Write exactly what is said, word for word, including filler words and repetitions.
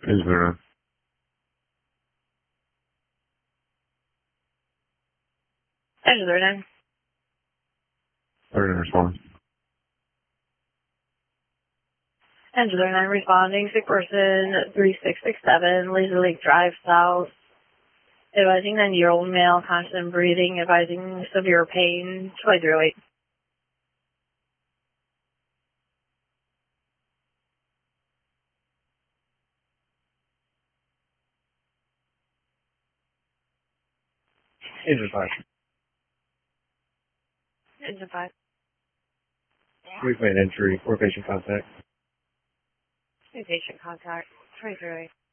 Is there a Engine zero nine. third response? Engine zero nine responding, sick person three six six seven, Laser Lake Drive South. Advising nine-year-old male, constant breathing, advising severe pain, two zero eight. Engine five. Engine five. We've made entry for patient contact. New patient contact, two zero eight.